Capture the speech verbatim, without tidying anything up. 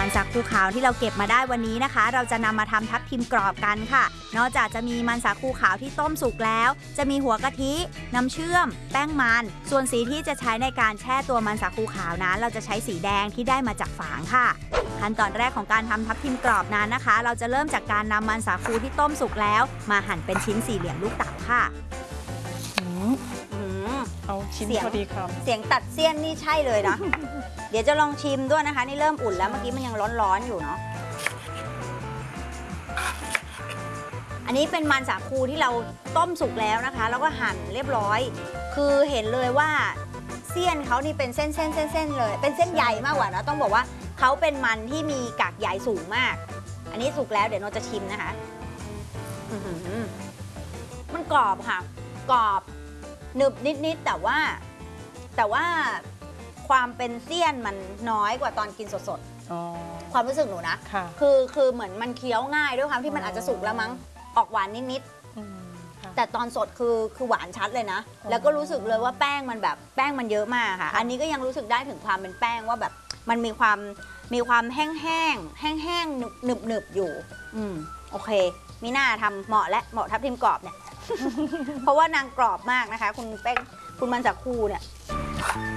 มันสักคูขาวที่เราเก็บมาได้วันนี้นะคะเราจะนำมาทำทับทิมกรอบกันค่ะนอกจากจะมีมันสักคูขาวที่ต้มสุกแล้วจะมีหัวกะทิน้ำเชื่อมแป้งมันส่วนสีที่จะใช้ในการแช่ตัวมันสักคูขาวนั้นเราจะใช้สีแดงที่ได้มาจากฝางค่ะขั้นตอนแรกของการทำทับทิมกรอบนั้นนะคะเราจะเริ่มจากการนำมันสักคูที่ต้มสุกแล้วมาหั่นเป็นชิ้นสี่เหลี่ยมลูกเต๋าค่ะเอาชิ้นพอดีครับเสียงตัดเสี้ยนนี่ใช่เลยนะ เดี๋ยวจะลองชิมด้วยนะคะนี่เริ่มอุ่นแล้วเมื่อกี้มันยังร้อนๆอยู่เนาะอันนี้เป็นมันสาคูที่เราต้มสุกแล้วนะคะแล้วก็หั่นเรียบร้อยคือเห็นเลยว่าเสี้ยนเขานี่เป็นเส้นเส้นเส้นเส้นเลยเป็นเส้นใหญ่มากกว่านะต้องบอกว่าเขาเป็นมันที่มีกากใยสูงมากอันนี้สุกแล้วเดี๋ยวโนจะชิมนะคะมันกรอบค่ะกรอบหนึบนิดๆแต่ว่าแต่ว่าความเป็นเสี้ยนมันน้อยกว่าตอนกินสดๆความรู้สึกหนูนะคือคือเหมือนมันเคี้ยวง่ายด้วยความที่มันอาจจะสุกแล้วมั้งออกหวานนิดๆแต่ตอนสดคือคือหวานชัดเลยนะแล้วก็รู้สึกเลยว่าแป้งมันแบบแป้งมันเยอะมากค่ะอันนี้ก็ยังรู้สึกได้ถึงความเป็นแป้งว่าแบบมันมีความมีความแห้งแห้งแห้งแห้งหนึบหนึบอยู่อืมโอเคมีหน้าทำเหมาะและเหมาะทับทิมกรอบเนี่ย เพราะว่านางกรอบมากนะคะคุณเป้งคุณมันสักคูเนี่ย